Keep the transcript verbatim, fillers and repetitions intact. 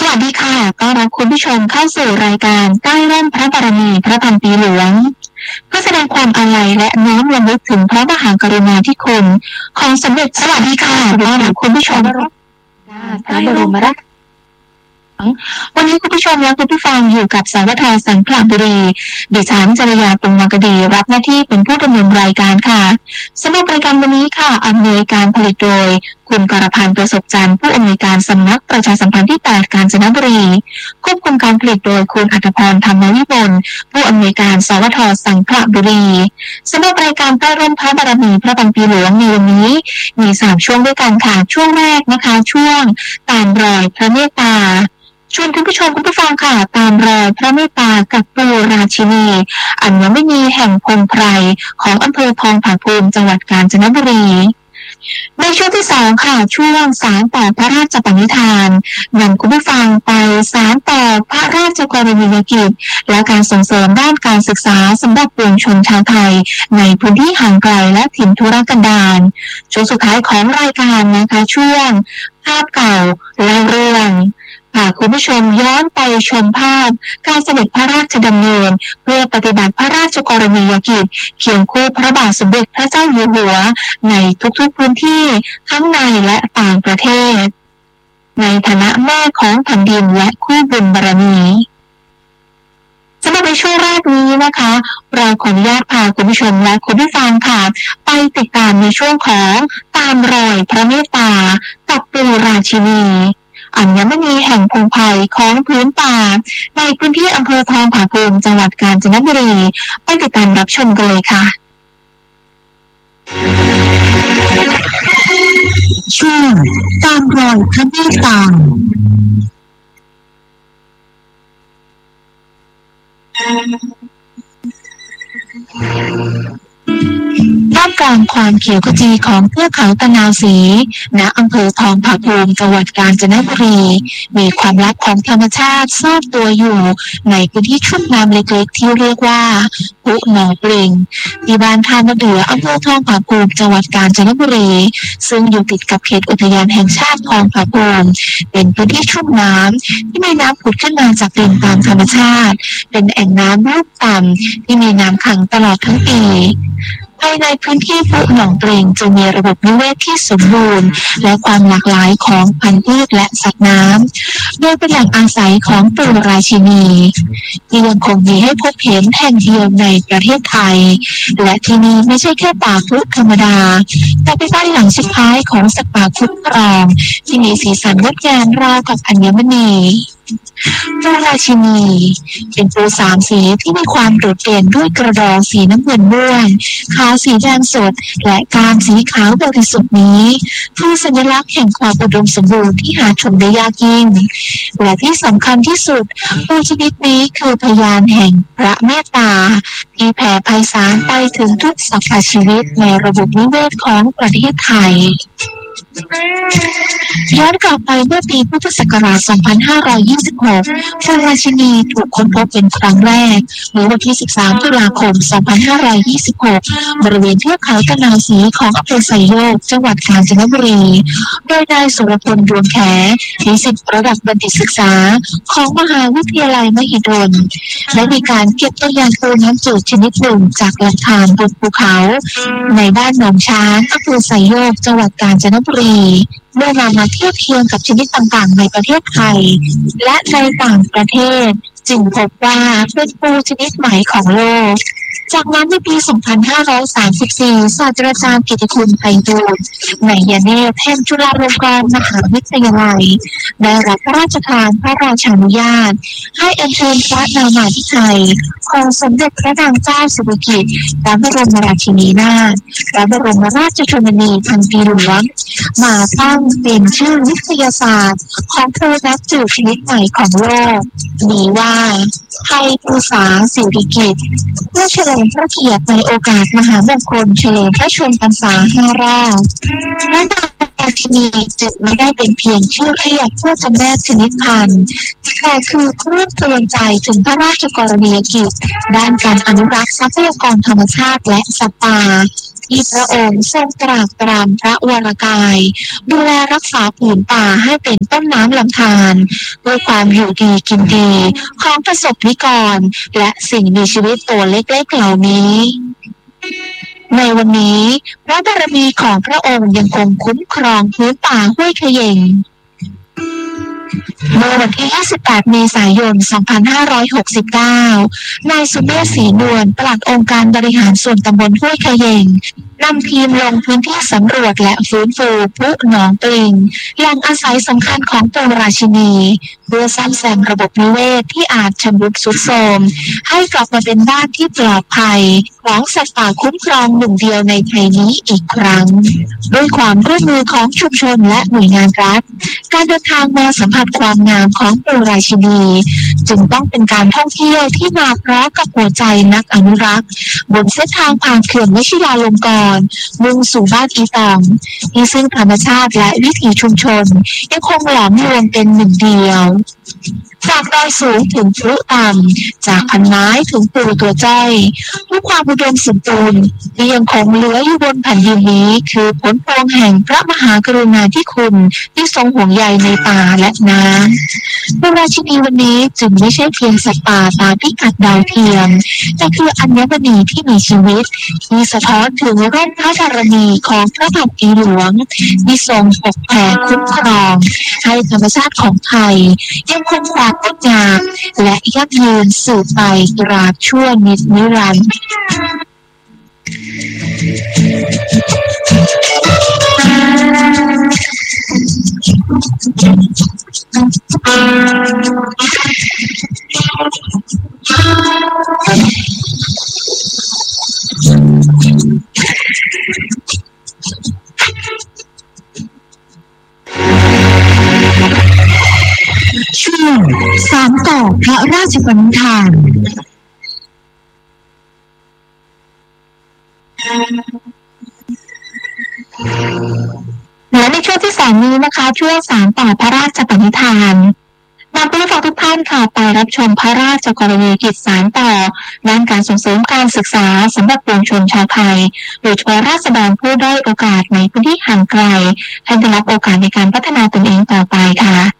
วัสดีค่ะต้อนรับคุณผู้ชมเข้าสู่รายการใต้ร่มพระบารมีพระพันปีหลวงเพื่อแสดงความอาลัยและน้อมรำลึกถึงพระมหากรุณาธิคุณของสมเด็จสวัสดีค่ะต้อนรับคุณผู้ชมพระบรมราชวันนี้คุณผู้ชมและคุณผู้ฟังอยู่กับสวทสังขละบุรีดิฉันจริยาปรุงมากดีรับหน้าที่เป็นผู้ดำเนินรายการค่ะสำหรับรายการวันนี้ค่ะอำนวยการผลิตโดยคุณกรพันธ์ประสบจันทร์ผู้อำนวยการสำนักประชาสัมพันธ์ที่แปดกาญจนบุรีควบคุมการผลิตโดยคุณอัตภพรธรรมวิมลผู้อำนวยการสวทสังขละบุรีสำหรับรายการใต้ร่มพระบารมีพระพันปีหลวงในวันนี้มีสามช่วงด้วยกันค่ะช่วงแรกนะคะช่วงตามรอยพระเมตตาชวนคุณผู้ชมคุณผู้ฟังค่ะตามรอยพระเมตตากับปูราชินีอัญมณีแห่งพงไพรของอำเภอทองผาภูมิจังหวัดกาญจนบุรีในช่วงที่สองค่ะช่วงสารต่อพระราชปณิธานนำคุณผู้ฟังไปสารต่อพระราชกรณียกิจและการส่งเสริมด้านการศึกษาสำหรับปวงชนชาวไทยในพื้นที่ห่างไกลและถิ่นทุรกันดารช่วงสุดท้ายของรายการนะคะช่วงภาพเก่าเล่าเรื่องค่ะคุณผู้ชมย้อนไปชมภาพการเสด็จพระราชดำเนินเพื่อปฏิบัติพระราชกรณียกิจเคียงคู่พระบาทสมเด็จพระเจ้าอยู่หัวในทุกๆพื้นที่ทั้งในและต่างประเทศในฐานะแม่ของแผ่นดินและคู่บุญบารมีสำหรับในช่วงแรกนี้นะคะเราขออนุญาตพาคุณผู้ชมและคุณผู้ฟังค่ะไปติดตามในช่วงของตามรอยพระเมตตากับปูราชินีอัญมณีแห่งพงไพรของพื้นป่าในพื้นที่อำเภอทองผาภูมิจังหวัดกาญจนบุรีไปติดตามรับชมกันเลยค่ะช่วงตามรอยพระเมตตาท่ามกลางความเขียวขจีของเทือกเขาตะนาวศรีณอำเภอทองผาภูมิจังหวัดกาญจนบุรีมีความลับของธรรมชาติซ่อนตัวอยู่ในพื้นที่ชุ่มน้ำเล็กๆที่เรียกว่าภูหนองปริงที่บ้านท่ามะเดืออำเภอทองผาภูมิจังหวัดกาญจนบุรีซึ่งอยู่ติดกับเขตอุทยานแห่งชาติทองผาภูมิเป็นพื้นที่ชุ่มน้ำที่มีน้ำผุดขึ้นมาจากดินตามธรรมชาติเป็นแอ่งน้ำรูปต่ำที่มีน้ำขังตลอดทั้งปีภายในพื้นที่ภูหนองปริงจะมีระบบนิเวศที่สมบูรณ์และความหลากหลายของพันธุ์พืชและสัตว์น้ำโดยเป็นแหล่งอาศัยของปูราชินีที่ยังคงมีให้พบเห็นแห่งเดียวในประเทศไทยและที่นี่ไม่ใช่แค่ป่าพุธธรรมดาแต่เป็นบ้านหลังสุดท้ายของสัตว์ป่าคุ้มครองที่มีสีสันงดงามราวกับอัญมณีปูราชินีเป็นปูสามสีที่มีความโดดเด่นด้วยกระดองสีน้ำเงินม่วงขาสีแดงสดและกรามสีขาวบริสุทธิ์นี้คือสัญลักษณ์แห่งความอุดมสมบูรณ์ที่หาชมได้ยากยิ่งและที่สำคัญที่สุดปูชนิดนี้คือพยานแห่งพระเมตตาที่แผ่ไพศาลไปถึงทุกสรรพชีวิตในระบบนิเวศของประเทศไทยย้อนกลับไปเมื่อปีพุทธศักราช สองพันห้าร้อยยี่สิบหก ปูราชินีถูกค้นพบเป็นครั้งแรกเมื่อวันที่ สิบสาม ตุลาคม สองพันห้าร้อยยี่สิบหก บริเวณเทือกเขาตะนาวศรีของอำเภอไซโยกจังหวัดกาญจนบุรีโดยนายสุรพลดวงแขนิสิตระดับบัณฑิตศึกษาของมหาวิทยาลัยมหิดลและมีการเก็บตัวอย่างปูน้ำจืดชนิดหนึ่งจากหลักฐานบนภูเขาในบ้านหนองช้างอำเภอไซโยกจังหวัดกาญจนบุรีเมื่อนำมาเทียบเคียงกับชนิดต่างๆในประเทศไทยและในต่างประเทศจึงพบว่าเป็นปูชนิดใหม่ของโลกจากนั้นในปี สองพันห้าร้อยสามสิบสี่ ศาสตราจารย์กิตติคุณไพบูลย์นายเนตรแห่งจุฬาลงกรณ์มหาวิทยาลัยได้รับพระราชทานพระราชานุญาตให้อัญเชิญพระนามาธิไทยของสมเด็จพระนางเจ้าสิริกิติ์พระบรมราชินีนาถพระบรมราชชนนีพันปีหลวงมาตั้งเป็นชื่อวิทยาศาสตร์ของปูน้ำจืดชนิดใหม่ของโลกมีว่าไทยปูสาสิริกิติ์เพื่อเฉลิมพระเกียรติในโอกาสมหามงคลเฉลิมพระชนมพรรษาห้ารอบและนางราชินีจึงไม่ได้เป็นเพียงชื่อเรียกเพื่อจำแนกชนิดพันธุ์แต่คือเครื่องเตือนใจถึงพระราชกรณียกิจด้านการอนุรักษ์ทรัพยากรธรรมชาติและสัตว์ป่าที่พระองค์ทรงตรากตรำพระวรกายดูแลรักษาผืนป่าให้เป็นต้นน้ำลำธารด้วยความอยู่ดีกินดีของประสบนิกรและสิ่งมีชีวิตตัวเล็กๆเหล่านี้ในวันนี้พระบารมีของพระองค์ยังคงคุ้มครองพื้นป่าห้วยเขย่งเมื่อวันที่ ยี่สิบแปด เมษายน สองพันห้าร้อยหกสิบเก้า นายสุเมธ ศรีนวล ปลัดองค์การบริหารส่วนตำบลห้วยเขย่งนำทีมลงพื้นที่สำรวจและฟื้นฟูพุหนองปลิงแหล่งอาศัยสำคัญของปูราชินีเพื่อซ่อมแซมระบบนิเวศที่อาจชำรุดทรุดโทรมให้กลับมาเป็นบ้านที่ปลอดภัยของสัตว์ป่าคุ้มครองหนึ่งเดียวในไทยนี้อีกครั้งด้วยความร่วมมือของชุมชนและหน่วยงานรัฐการเดินทางมาสัมผัสความงามของปูราชินีจึงต้องเป็นการท่องเที่ยวที่มาพร้อมกับหัวใจนักอนุรักษ์บนเส้นทางผ่านเขื่อนวชิราลงกรณ์มุ่งสู่บ้านอีตองที่ซึ่งธรรมชาติและวิถีชุมชนยังคงหลอมรวมเป็นหนึ่งเดียวจากดอยสูงถึงพลุต่ำจากพันไม้ถึงปูตัวจ้อยทุกความอุดมสมบูรณ์ที่ยังคงเหลืออยู่บนแผ่นดินนี้คือผลพวงแห่งพระมหากรุณาธิคุณที่ทรงห่วงใยในป่าและน้ำพระราชินีวันนี้จึงไม่ใช่เพียงสัตว์ป่าตามพิกัดดาวเทียมแต่คืออัญมณีที่มีชีวิตที่สะท้อนถึงร่มพระบารมีของพระบาทในหลวงที่ทรงปกแผ่คุ้มครองให้ธรรมชาติของไทยยังคงความงดงามและยั่งยืนสืบไปตราบชั่วนิจนิรันดร์ช่วงสามต่อพระราชปณิธานและในช่วงที่สองนี้นะคะช่วงสามต่อพระราชปณิธานนำผู้ฟังทุกท่านค่ะไปรับชมพระราชกรณียกิจสานต่อด้านการส่งเสริมการศึกษาสำหรับปวงชนชาวไทยโดยเฉพาะราษฎรผู้ด้อยโอกาสในพื้นที่ห่างไกลให้ได้รับโอกาสในการพัฒนาตนเองต่อไปค่ะ